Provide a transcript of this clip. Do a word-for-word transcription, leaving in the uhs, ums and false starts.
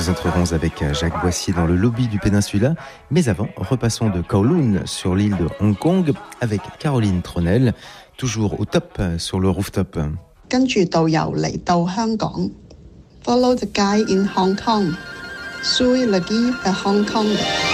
Nous entrerons avec Jacques Boissier dans le lobby du Péninsula. Mais avant, repassons de Kowloon sur l'île de Hong Kong avec Caroline Tronel, toujours au top sur le rooftop. 跟住導遊嚟到香港 ，Follow the guide in Hong Kong, Sui Lagi at Hong Kong.